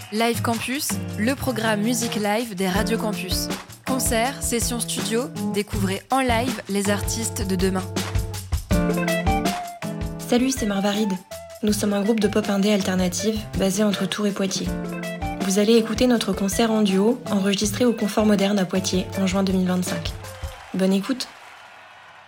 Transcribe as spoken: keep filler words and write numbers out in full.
Live Campus, le programme musique live des radios campus. Concerts, sessions studio, découvrez en live les artistes de demain. Salut, c'est Marvaride. Nous sommes un groupe de pop indé alternative basé entre Tours et Poitiers. Vous allez écouter notre concert en duo enregistré au Confort Moderne à Poitiers en juin deux mille vingt-cinq. Bonne écoute!